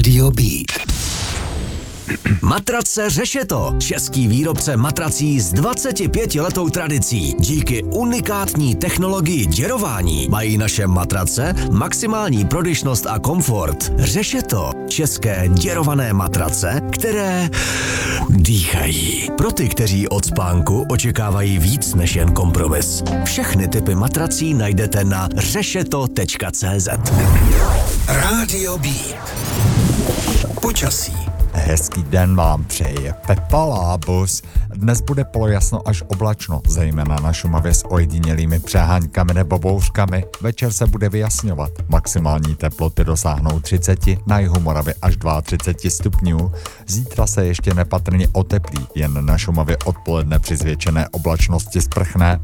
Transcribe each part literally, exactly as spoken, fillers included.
Rádio Beat. Matrace Řešeto, český výrobce matrací s dvacetipětiletou tradicí. Díky unikátní technologii děrování mají naše matrace maximální prodyšnost a komfort. Řešeto, české děrované matrace, které dýchají. Pro ty, kteří od spánku očekávají víc než jen kompromis. Všechny typy matrací najdete na řešeto tečka cé zet. Rádio Beat. Počasí. Hezký den vám přeje Pepa Lábus. Dnes bude polojasno až oblačno, zejména na Šumavě s ojedinělými přeháňkami nebo bouřkami. Večer se bude vyjasňovat. Maximální teploty dosáhnou třicet, na jihu Moravy až třicet dva stupňů. Zítra se ještě nepatrně oteplí, jen na Šumavě odpoledne při zvětšené oblačnosti sprchne.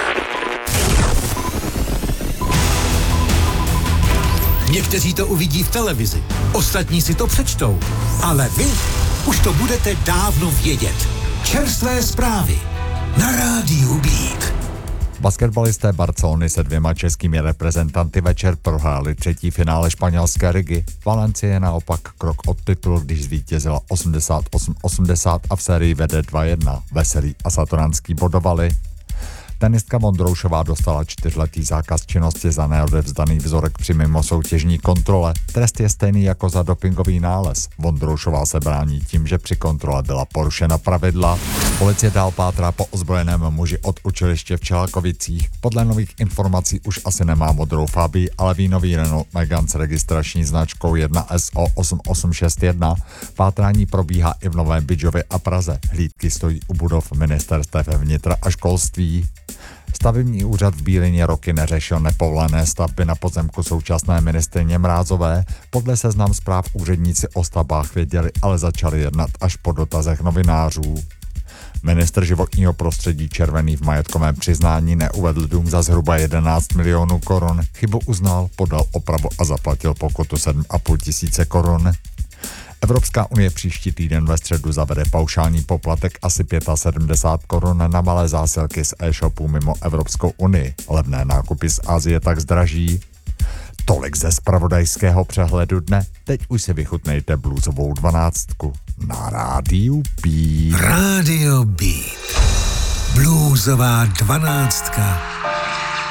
Někteří to uvidí v televizi, ostatní si to přečtou, ale vy už to budete dávno vědět. Čerstvé zprávy na Rádiu Beat. Basketbalisté Barcelony se dvěma českými reprezentanty večer prohráli třetí finále španělské ligy. Valencie naopak krok od titulu, když zvítězila osmdesát osm osmdesát a v sérii vede dva jedna. Veselý a Satoranský bodovali. Tenistka Vondroušová dostala čtyřletý zákaz činnosti za neodevzdaný vzorek při mimosoutěžní kontrole. Trest je stejný jako za dopingový nález. Vondroušová se brání tím, že při kontrole byla porušena pravidla. Policie dál pátrá po ozbrojeném muži od učiliště v Čelákovicích. Podle nových informací už asi nemá modrou Fabii, ale vínový Renault Megane s registrační značkou jedna S O osm osm šest jedna. Pátrání probíhá i v Novém Bydžově a Praze. Hlídky stojí u budov ministerstev vnitra a školství. Stavební úřad v Bílině roky neřešil nepovolené stavby na pozemku současné ministryně Mrázové. Podle seznam zpráv úředníci o stavbách věděli, ale začali jednat až po dotazech novinářů. Ministr životního prostředí Červený v majetkovém přiznání neuvedl dům za zhruba jedenáct milionů korun. Chybu uznal, podal opravu a zaplatil pokutu sedm a půl tisíce korun. Evropská unie příští týden ve středu zavede paušální poplatek asi sedmdesát pět korun na malé zásilky z e-shopu mimo Evropskou unii. Levné nákupy z Asie tak zdraží. Tolik ze zpravodajského přehledu dne. Teď už si vychutnejte bluesovou dvanáctku na Rádiu Beat. Rádio Beat. Bluesová dvanáctka